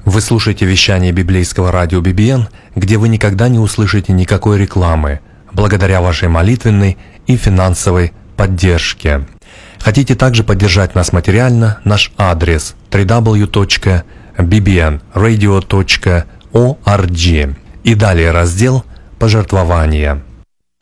Вы слушаете вещание библейского радио BBN, где вы никогда не услышите никакой рекламы, благодаря вашей молитвенной и финансовой поддержке. Хотите также поддержать нас материально? Наш адрес www.bbnradio.org и далее раздел «Пожертвования».